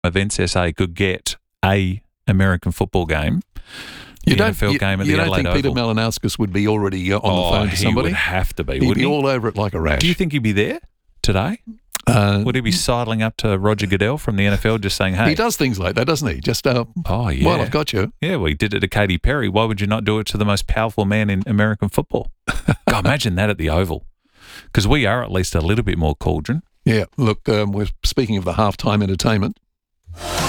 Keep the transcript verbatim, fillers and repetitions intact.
events S A could get a American football game, You the don't, N F L you, game at you the don't Adelaide think Peter Oval. Malinauskas would be already uh, on oh, the phone to he somebody? would have to be, He'd wouldn't be he? all over it like a rash. Do you think he'd be there today? Uh, Would he be sidling up to Roger Goodell from the N F L just saying, hey? He does things like that, doesn't he? Just, uh, Oh, yeah. well, I've got you. Yeah, well, he did it to Katy Perry. Why would you not do it to the most powerful man in American football? God, imagine that at the Oval. Because we are at least a little bit more cauldron. Yeah, look, um, we're speaking of the halftime entertainment.